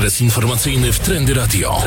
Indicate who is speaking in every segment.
Speaker 1: Ekspres informacyjny w Trendy Radio.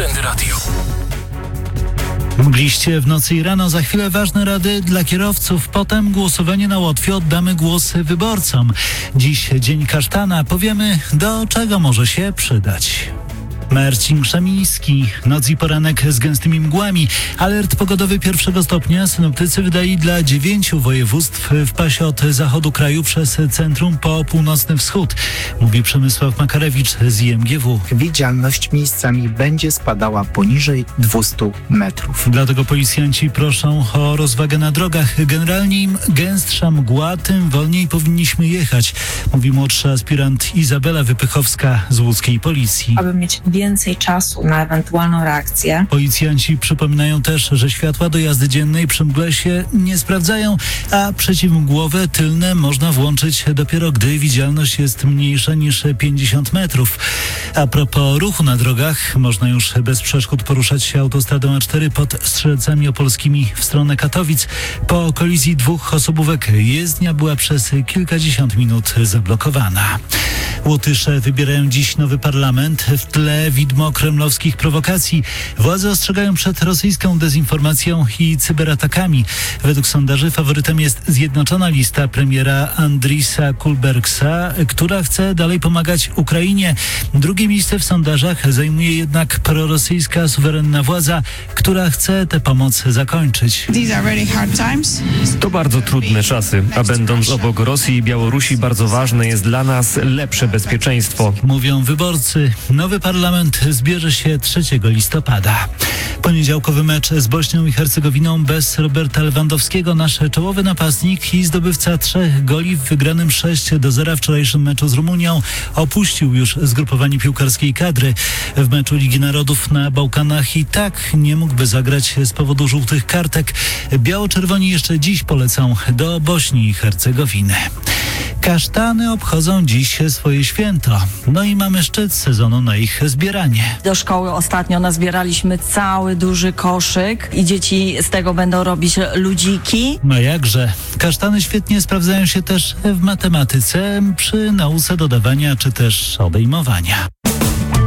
Speaker 2: Mgliście w nocy i rano, za chwilę ważne rady dla kierowców, potem głosowanie na Łotwie, oddamy głos wyborcom. Dziś dzień kasztana, powiemy, do czego może się przydać. Marcin Krzemiński. Noc i poranek z gęstymi mgłami. Alert pogodowy 1 stopnia synoptycy wydali dla 9 województw w pasie od zachodu kraju przez centrum po północny wschód. Mówi Przemysław Makarewicz z IMGW.
Speaker 3: Widzialność miejscami będzie spadała poniżej 200 metrów.
Speaker 2: Dlatego policjanci proszą o rozwagę na drogach. Generalnie im gęstsza mgła, tym wolniej powinniśmy jechać. Mówi młodsza aspirant Izabela Wypychowska z łódzkiej policji.
Speaker 4: Aby mieć więcej czasu na ewentualną reakcję.
Speaker 2: Policjanci przypominają też, że światła do jazdy dziennej przy mgle się nie sprawdzają, a przeciwmgłowe tylne można włączyć dopiero gdy widzialność jest mniejsza niż 50 metrów. A propos ruchu na drogach, można już bez przeszkód poruszać się autostradą A4 pod Strzelcami Opolskimi w stronę Katowic. Po kolizji dwóch osobówek jezdnia była przez kilkadziesiąt minut zablokowana. Łotysze wybierają dziś nowy parlament. W tle widmo kremlowskich prowokacji. Władze ostrzegają przed rosyjską dezinformacją i cyberatakami. Według sondaży faworytem jest Zjednoczona Lista premiera Andrisa Kulbergsa, która chce dalej pomagać Ukrainie. Drugie miejsce w sondażach zajmuje jednak prorosyjska suwerenna władza, która chce tę pomoc zakończyć.
Speaker 5: To bardzo trudne czasy, a będąc obok Rosji i Białorusi bardzo ważne jest dla nas lepsze bezpieczeństwo.
Speaker 2: Mówią wyborcy. Nowy parlament zbierze się 3 listopada. Poniedziałkowy mecz z Bośnią i Hercegowiną bez Roberta Lewandowskiego. Nasz czołowy napastnik i zdobywca 3 goli w wygranym 6-0 wczorajszym meczu z Rumunią opuścił już zgrupowanie piłkarskiej kadry. W meczu Ligi Narodów na Bałkanach i tak nie mógłby zagrać z powodu żółtych kartek. Biało-czerwoni jeszcze dziś polecą do Bośni i Hercegowiny. Kasztany obchodzą dziś swoje święto. No i mamy szczyt sezonu na ich zbieranie.
Speaker 6: Do szkoły ostatnio nazbieraliśmy cały duży koszyk i dzieci z tego będą robić ludziki.
Speaker 2: No jakże. Kasztany świetnie sprawdzają się też w matematyce przy nauce dodawania czy też odejmowania.